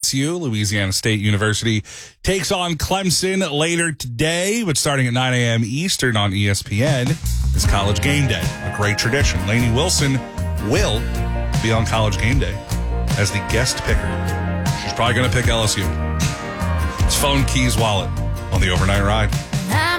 LSU. Louisiana State University takes on Clemson later today, but starting at 9 a.m. Eastern on ESPN is College Game Day, a great tradition. Lainey Wilson will be on College Game Day as the guest picker. She's probably going to pick LSU. It's Phone Keys Wallet on the Overnight Ride.